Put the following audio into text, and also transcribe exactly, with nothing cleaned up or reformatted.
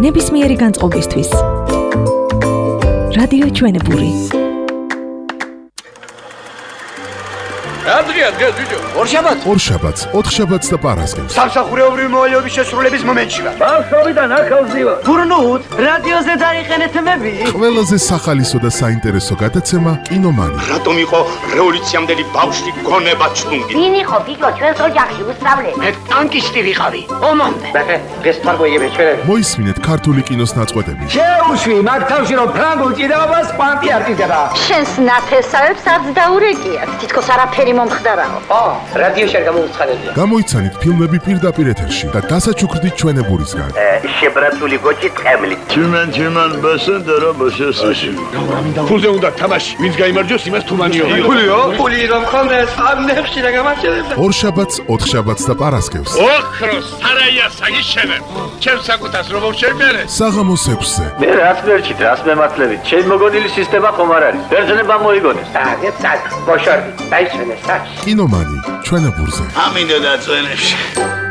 ნებისმიერი განწყობისთვის. რადიო ჩვენებური. Andrea, Andrea, ბიჭო. ორშაბათს. ორშაბათს, ოთხშაბათს და პარასკევს. სამსახურეობრივი მოვალეობის შესრულების მომენტშია. ბავშვობიდან ახალზევა. გურნუთ, რადიოზე დაიყენეთ მები. ყველაზე სახალისო და საინტერესო გადაცემა კინომანი. რატომ იყო რევოლუციამდელი ბავშვი გონება ჩუნგი? ვინ იყო ბიჭო ჩვენს ოჯახში უსწავლელი? მე ტანკისტი ვიყავი. ომამდე. ბახე, ეს თარგოიები ჩვენები. მოისმინეთ ქართული კინოს ნაწყვეტები. შეუშვი, მაგ თავში რომ ფრანგულ ჭიდაობას პანტი არტიზდება. შენს ნათესავებს არც დაურეკიათ. თითქოს არაფერი მომხდარაო. ო, რადიოში არ გამოუცხადებია. გამოიცანით ფილმები პირდაპირ ეთერში და დასაჩუქრდით ჩვენებურისგან. შებრაცული გოჭი ტყემლით. Tümen tümen basın dara basıyorsun. ფულზე უნდა თამაში. ვინც გაიმარჯვოს, იმას თუმანიო. ფულიო? ფული რომ ხონდეს, ამ ნებში რა გამარჯვებდა. ორშაბათს, ოთხშაბათს და პარასკევს. ოქროს სარაია საგიშენებ. ჩემს საკუთას რომ მოვშერბერე. საღამოს ექვსზე. Ne rast verçit, rast mematlevit. Çel mogonili sistema xomar არის. ბერძნება მოიგონეს. აგე წაკ, ბოშორდი, დაიჩვენე საჩ. კინომანი ჩვენებურზე. ამინდა და წვენებში.